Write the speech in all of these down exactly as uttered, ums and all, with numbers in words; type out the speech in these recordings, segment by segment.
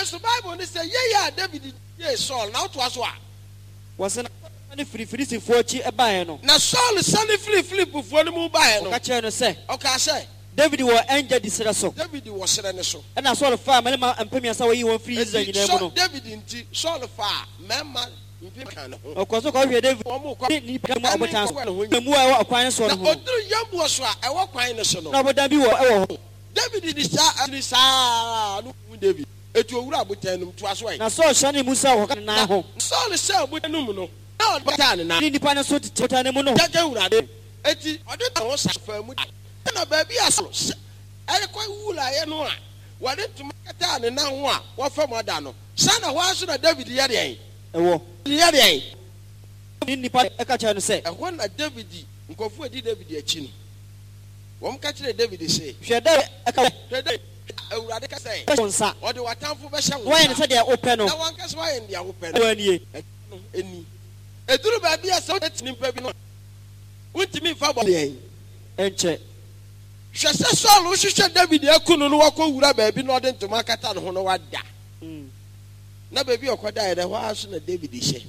Now so Bible they say yeah yeah David yeah Saul now to us what was an free free for chi e bae no. Now Saul send flip flip for no mu bae no. Ka che no say. Okay say David was enja di sira so. David was sere ne so. And I saw the farm and ma empemia sa we won free Israel nyina mu no. David nti Saul fa mema mpem kan no. Okwaso kwa hwe David ni pa mu obotan so. Mu e wa kwan so no. Na oduru yambo so a e wa kwan ne so no. Na obodan bi wo e wo ho. David ni sa ni sa no David. Etu owura abotan num to aso ai. Na Saul shane Musa ho kan na ho. Saul say abotan num no. Na abotan na. Ni nipa ne so tete botan mu no. Jaja owura de. Eti ode ta ho sa fa mu. Na baby aso. Ere kwa wula ye no a. Wade tuma kata ne na ho a wo fa mo da no. Sana ho aso na David ye de ai. Ewo. Ye de ai. Ni nipa e ka che no say. E ho na David nkofu edi David achi no. Wom ka kire David say. Hwe da e ka Ewurade ka say. Onsa. Ode watamfo be hye wo. Why ne say de open no. Na wan ka so why ne wo pe no. Wani Eni. Eduru ba bia so tinimpa bi no. Untimi fa bo yen. Enche. Hwe se Saul wo hwehwe David akunu no wakọ wura ba bi no de ntoma kata no ho no wada. Mm. Na ba bi okoda ye de ho aso na David hye.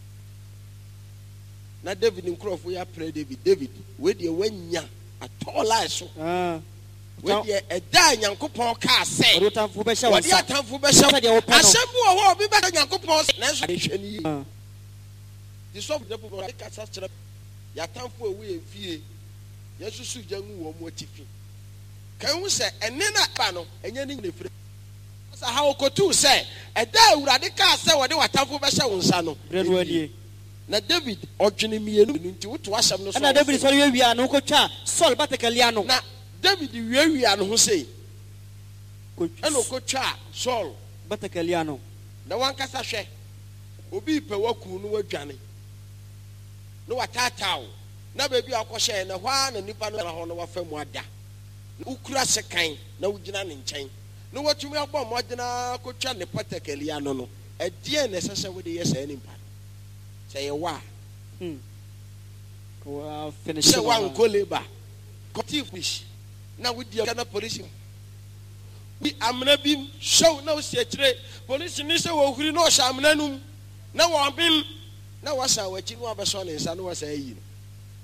Na David nkrofo ya pray David David we de wanya atola so. Ah. We de eda Nyankopon ka say. Rotanfo be hye Wode wonsa. atamfo be hye. Asem wo ho obi be Nyankopon na so de hwe ni. Ah. The soft devil go like kasa kire. Ya tamfo ewu efie. Yesusu jangu wo mo tifi. Kan hu se ene na ba no enye ni nyefire. Asa ha okotu se eda awurade ka se wode watamfo be hye wonsa no. Redwani. Na David odwene mienu nti woto asem no so. Na David so wi anu ko twa Saul batakalia no. Na David wiawi anu ho sei. Ko eno ko twa Saul batakalia no. Na wan kasa hwe. Obi pe waku no wadwane. No watatao. Na baby akɔhye na hwa na nipa no na ho no wafa mu ada. Ukura sekan na wugina ne nkyɛn. No watumi abɔ modena kotwa ne patakalia no no. Ɛdeɛ na sese wo de yesa nimpa. Say wa. Hmm. Wow, finish. Say one koleba. Kotif fish. Na we dey na police. We amna bim show na o se kire. Police ni se wo huri na o sha amna num. Na wo bim na wa sa wachi no abeso ne nsa no wa sa yi no.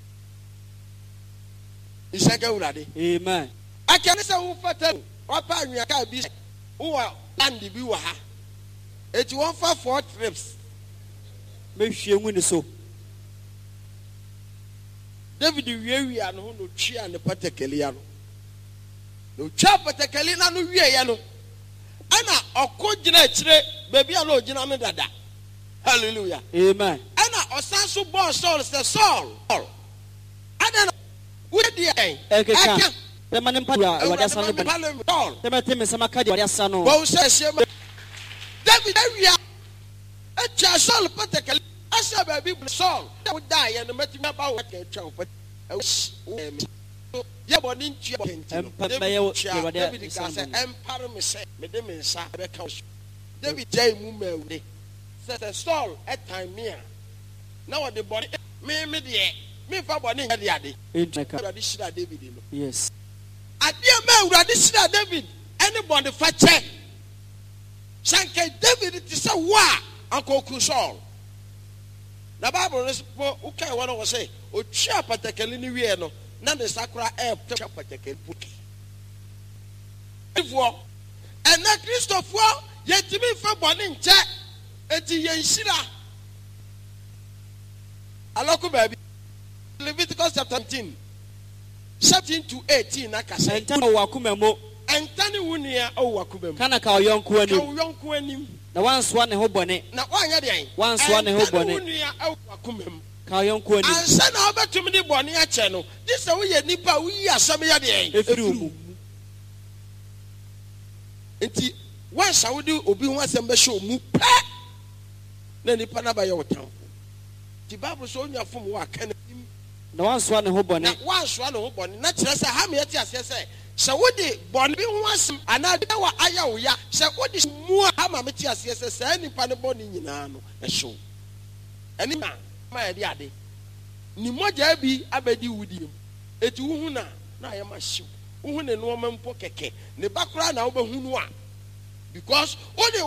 Isaka urade. Amen. Aka ne se wo fata wa pa anwia ka bi wo land bi wa ha. Eti won fa four trips. Me hwie ngu ne so. David wiawi anu ho no twa ne patakalia no. No twa patakali na no wie ye no. Ana okogina akire baby a no ogina no dada. Hallelujah. Amen. Ana osanso bo Saul se Saul. Ana we dey en. Eka. The man pa wa wadi asa no ba. Saul. The man tell me sama ka di wadi asa no. Bo se se David awia. Echa Saul patakali asa baby Saul. That die and meti me ba wo ka twa pat. Ya boni ntua kentino. David ka say empire me say me de me nsa be ka. David jai mu mawde. Say Saul at time me. Na what the body me me de me fa boni he de ade. Urade shira David no. Yes. Ade ma urade shira David anybody fa che. Sanke David ti say wa anko Saul. Na Bible is po ukai one was say o twa patakali ni wie no na de sakura e twa patakali puki. Ifo and na Christopher yetimi fa boni nche eti yenshira. Aloko baby. Leviticus chapter seventeen. seventeen to eighteen na kasa. Entani wa kumemo. Entani wunia o wa kumemo. Kana ka oyonku anim. Ka oyonku anim. Na wansoa ne ho bone. Na wanya de an. Wansoa ne ho bone. Wunia o wa kumemo. Ka oyonku anim. Ansa na obetumi de bone a che no. This we ye nipa we yi asam ya de an. Efiri mu. Enti wansa wo de obi ho asam be hye omu pa. Na nipa na ba ye wotan. The Bible so nya fom wa kan na wansoa ne ho bone. Na wansoa ne ho bone. Na kire se ha me yati ase se se wo de bone bi ho asam ana de wa aya wo ya se wo de mu ha ma me ti ase se se nipa ne bone nyina no e hyew. Ani ma ma ye de ade. Ni moja bi abedi wudi. Eti wo hu na na ye ma hyew. Wo hu ne no ma mpo keke. Ne bakura na wo be hu no a because wo de